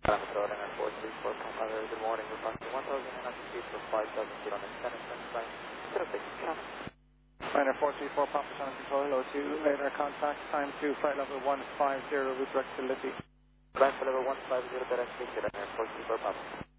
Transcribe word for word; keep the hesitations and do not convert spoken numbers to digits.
Control Runner four three four Papa, good morning. We're passing one thousand nine hundred feet for five thousand feet on the center fence line. zero six, channel. Runner four three four Papa, channel control, hello to radar contact, time to flight level one five zero, route direct to Libby. Flight level one five zero, direct to Runner four three four Papa.